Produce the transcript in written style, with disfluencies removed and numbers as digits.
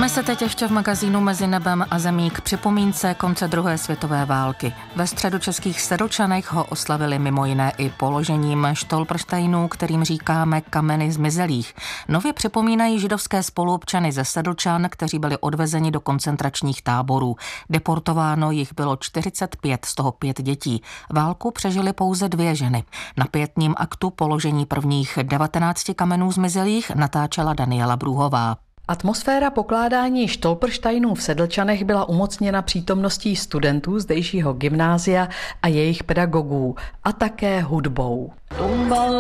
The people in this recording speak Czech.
Jsme se teď ještě v magazínu Mezi nebem a zemí k připomínce konce druhé světové války. Ve středočeských Sedlčanech ho oslavili mimo jiné i položením štolprštejnů, kterým říkáme kameny zmizelých. Nově připomínají židovské spoluobčany ze Sedlčan, kteří byli odvezeni do koncentračních táborů. Deportováno jich bylo 45, z toho 5 dětí. Válku přežily pouze 2 ženy. Na pietním aktu položení prvních 19 kamenů zmizelých natáčela Daniela Brůhová. Atmosféra pokládání štolprštajnů v Sedlčanech byla umocněna přítomností studentů zdejšího gymnázia a jejich pedagogů a také hudbou.